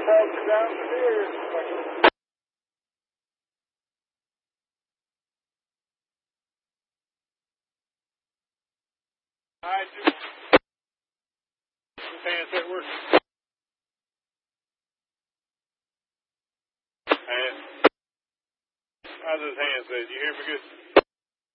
downstairs. All right, this handset working. How's this handset? You hear me good?